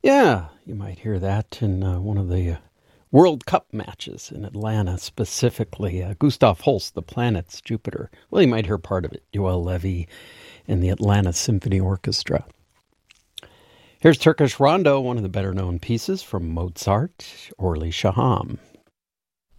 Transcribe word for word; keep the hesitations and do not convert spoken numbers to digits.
Yeah, you might hear that in uh, one of the uh, World Cup matches in Atlanta, specifically. Uh, Gustav Holst, The Planets, Jupiter. Well, you might hear part of it. Joel Levy and the Atlanta Symphony Orchestra. Here's Turkish Rondo, one of the better-known pieces from Mozart, Orly Shaham.